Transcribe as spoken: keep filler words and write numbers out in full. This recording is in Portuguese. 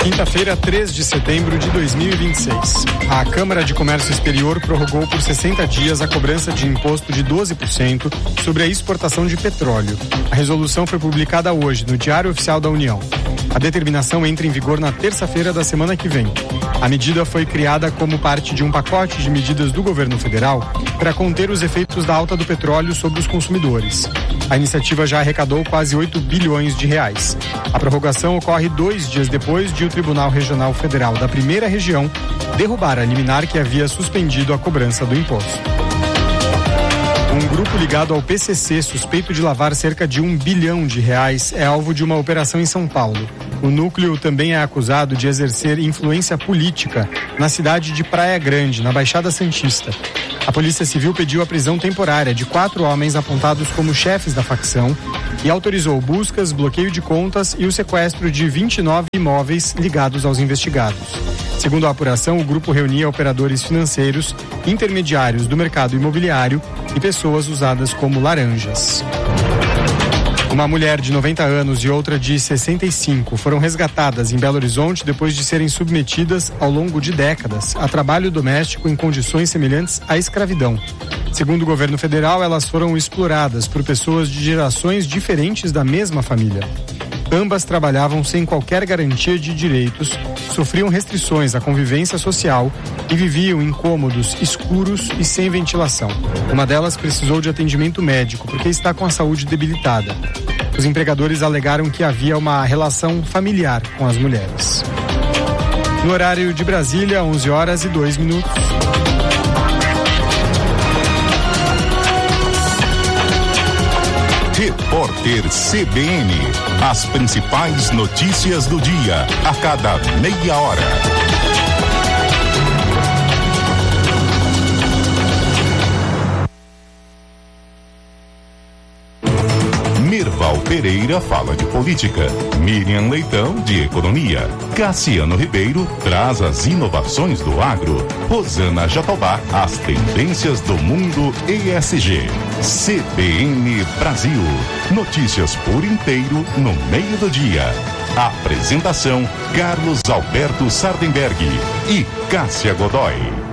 Quinta-feira, três de setembro de dois mil e vinte e seis. A Câmara de Comércio Exterior prorrogou por sessenta dias a cobrança de imposto de doze por cento sobre a exportação de petróleo. A resolução foi publicada hoje no Diário Oficial da União. A determinação entra em vigor na terça-feira da semana que vem. A medida foi criada como parte de um pacote de medidas do governo federal para conter os efeitos da alta do petróleo sobre os consumidores. A iniciativa já arrecadou quase oito bilhões de reais. A prorrogação ocorre dois dias depois de o Tribunal Regional Federal da Primeira Região derrubar a liminar que havia suspendido a cobrança do imposto. Um grupo ligado ao P C C, suspeito de lavar cerca de um bilhão de reais, é alvo de uma operação em São Paulo. O núcleo também é acusado de exercer influência política na cidade de Praia Grande, na Baixada Santista. A Polícia Civil pediu a prisão temporária de quatro homens apontados como chefes da facção e autorizou buscas, bloqueio de contas e o sequestro de vinte e nove imóveis ligados aos investigados. Segundo a apuração, o grupo reunia operadores financeiros, intermediários do mercado imobiliário e pessoas usadas como laranjas. Uma mulher de noventa anos e outra de sessenta e cinco foram resgatadas em Belo Horizonte depois de serem submetidas ao longo de décadas a trabalho doméstico em condições semelhantes à escravidão. Segundo o governo federal, elas foram exploradas por pessoas de gerações diferentes da mesma família. Ambas trabalhavam sem qualquer garantia de direitos, sofriam restrições à convivência social e viviam em cômodos escuros e sem ventilação. Uma delas precisou de atendimento médico porque está com a saúde debilitada. Os empregadores alegaram que havia uma relação familiar com as mulheres. No horário de Brasília, onze horas e dois minutos. Repórter C B N. As principais notícias do dia, a cada meia hora. Mirval Pereira fala de política, Miriam Leitão de economia, Cassiano Ribeiro traz as inovações do agro, Rosana Jatobá as tendências do mundo E S G. C B N Brasil, notícias por inteiro no meio do dia. Apresentação Carlos Alberto Sardenberg e Cássia Godoy.